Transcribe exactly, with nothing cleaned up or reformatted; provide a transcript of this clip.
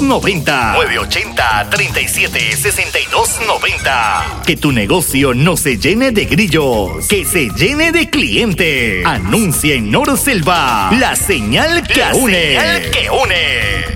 noventa. nueve ochenta, treinta y siete, sesenta y dos noventa. Que tu negocio no se llene de grillos, que se llene de clientes. Anuncia en Norselva, la señal que La une. señal que une.